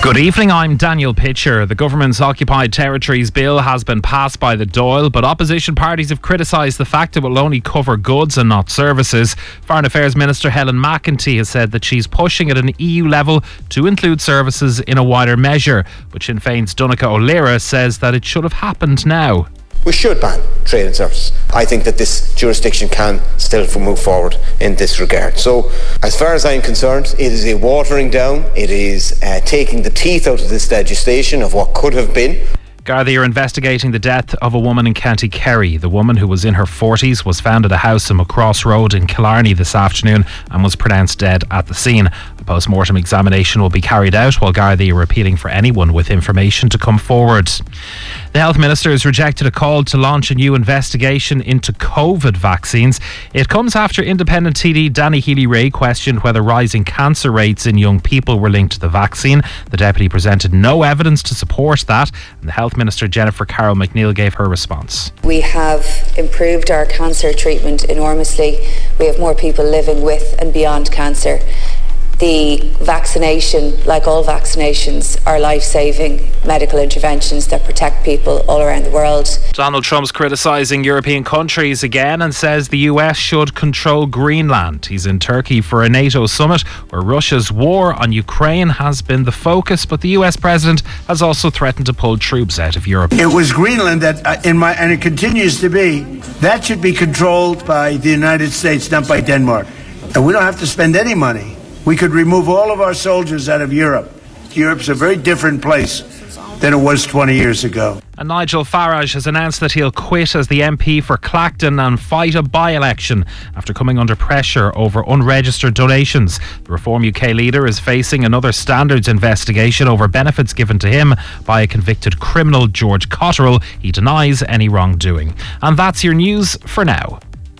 Good evening, I'm Daniel Pitcher. The government's Occupied Territories Bill has been passed by the Dáil, but opposition parties have criticised the fact it will only cover goods and not services. Foreign Affairs Minister Helen McEntee has said that she's pushing at an EU level to include services in a wider measure, but Sinn Féin's Donncha O'Leary says that it should have happened now. We should ban trade and services. I think that this jurisdiction can still move forward in this regard. So, as far as I'm concerned, it is a watering down. It is taking the teeth out of this legislation of what could have been. Gardaí are investigating the death of a woman in County Kerry. The woman, who was in her 40s, was found at a house in Macross Road in Killarney this afternoon and was pronounced dead at the scene. A post-mortem examination will be carried out, while Gardaí are appealing for anyone with information to come forward. The Health Minister has rejected a call to launch a new investigation into COVID vaccines. It comes after independent TD Danny Healy-Rae questioned whether rising cancer rates in young people were linked to the vaccine. The Deputy presented no evidence to support that, and the Health Minister Jennifer Carroll McNeil gave her response. We have improved our cancer treatment enormously. We have more people living with and beyond cancer. The vaccination, like all vaccinations, are life-saving medical interventions that protect people all around the world. Donald Trump's criticising European countries again and says the US should control Greenland. He's in Turkey for a NATO summit where Russia's war on Ukraine has been the focus, but the US president has also threatened to pull troops out of Europe. It was Greenland that, and it continues to be, that should be controlled by the United States, not by Denmark. And we don't have to spend any money. We could remove all of our soldiers out of Europe. Europe's a very different place than it was 20 years ago. And Nigel Farage has announced that he'll quit as the MP for Clacton and fight a by-election after coming under pressure over unregistered donations. The Reform UK leader is facing another standards investigation over benefits given to him by a convicted criminal, George Cotterill. He denies any wrongdoing. And that's your news for now.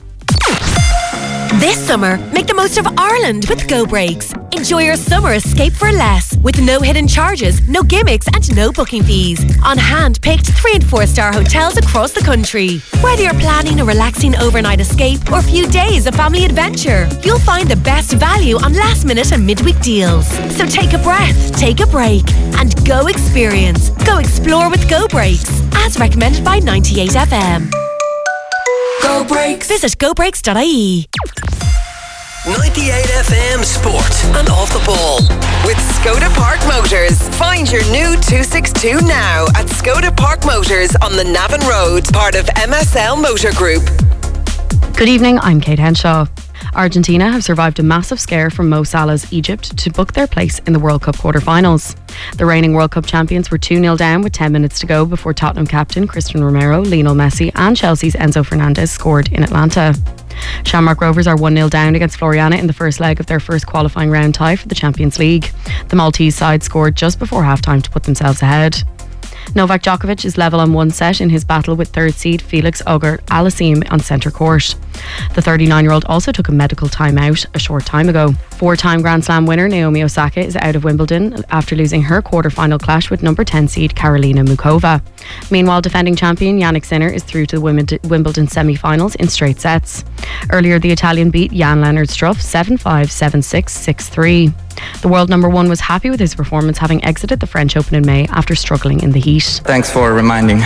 This summer, make the most of Ireland with Go Breaks. Enjoy your summer escape for less, with no hidden charges, no gimmicks and no booking fees. On hand-picked 3- and 4-star hotels across the country. Whether you're planning a relaxing overnight escape or a few days of family adventure, you'll find the best value on last-minute and midweek deals. So take a breath, take a break, and go experience. Go explore with Go Breaks, as recommended by 98FM. Go Breaks. Visit gobreaks.ie. 98FM Sport and Off the Ball with Skoda Park Motors. Find your new 262 now at Skoda Park Motors on the Navan Road, part of MSL Motor Group. Good evening, I'm Kate Henshaw. Argentina have survived a massive scare from Mo Salah's Egypt to book their place in the World Cup quarter-finals. The reigning World Cup champions were 2-0 down with 10 minutes to go before Tottenham captain Cristiano Romero, Lionel Messi and Chelsea's Enzo Fernandez scored in Atlanta. Shamrock Rovers are 1-0 down against Floriana in the first leg of their first qualifying round tie for the Champions League. The Maltese side scored just before half-time to put themselves ahead. Novak Djokovic is level on one set in his battle with third seed Felix Auger-Aliassime on centre court. The 39-year-old also took a medical timeout a short time ago. 4-time Grand Slam winner Naomi Osaka is out of Wimbledon after losing her quarter-final clash with number 10 seed Karolina Muchova. Meanwhile, defending champion Jannik Sinner is through to the Wimbledon semi-finals in straight sets. Earlier, the Italian beat Jan-Lennard Struff 7-5, 7-6, 6-3. The world number one was happy with his performance, having exited the French Open in May after struggling in the heat. Thanks for reminding.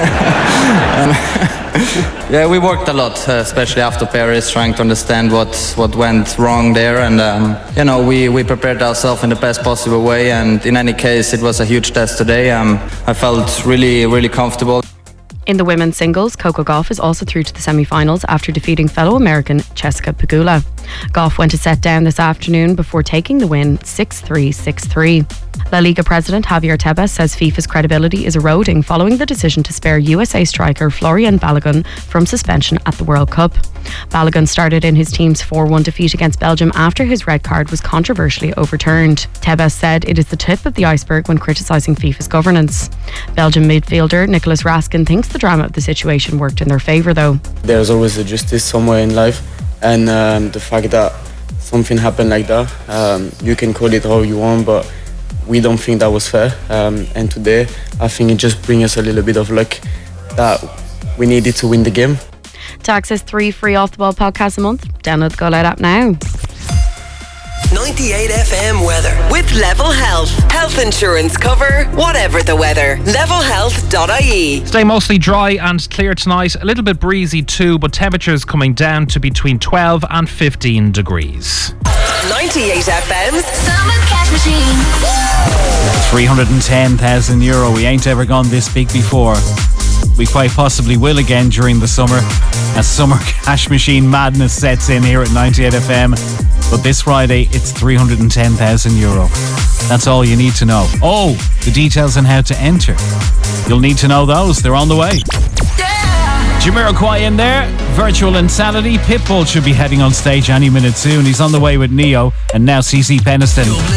Yeah, we worked a lot, especially after Paris, trying to understand what went wrong there, and we prepared ourselves in the best possible way. And in any case, it was a huge test today. I felt really comfortable. In the women's singles, Coco Gauff is also through to the semi-finals after defeating fellow American Jessica Pegula. Gauff went a set down this afternoon before taking the win 6-3, 6-3. La Liga president Javier Tebas says FIFA's credibility is eroding following the decision to spare USA striker Florian Balogun from suspension at the World Cup. Balogun started in his team's 4-1 defeat against Belgium after his red card was controversially overturned. Tebas said it is the tip of the iceberg when criticising FIFA's governance. Belgium midfielder Nicolas Raskin thinks the drama of the situation worked in their favour though. There's always a justice somewhere in life, and the fact that something happened like that, you can call it how you want, but we don't think that was fair. And today, I think it just brings us a little bit of luck that we needed to win the game. To access 3 free Off the Ball podcasts a month, download the Go Loud app now. 98 FM weather with Level Health. Health insurance cover, whatever the weather. Levelhealth.ie. Stay mostly dry and clear tonight. A little bit breezy too, but temperatures coming down to between 12 and 15 degrees. 98 FM's Summer Cash Machine. €310,000. We ain't ever gone this big before. We quite possibly will again during the summer as summer cash machine madness sets in here at 98 FM. But this Friday, it's €310,000. That's all you need to know. Oh, the details on how to enter. You'll need to know those. They're on the way. Jamiroquai in there. Virtual Insanity. Pitbull should be heading on stage any minute soon. He's on the way with Neo. And now CeCe Peniston.